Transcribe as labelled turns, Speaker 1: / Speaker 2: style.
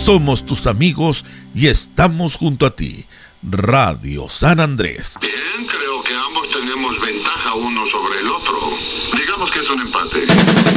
Speaker 1: Somos tus amigos y estamos junto a ti. Radio San Andrés.
Speaker 2: Bien, creo que ambos tenemos ventaja uno sobre el otro. Digamos que es un empate.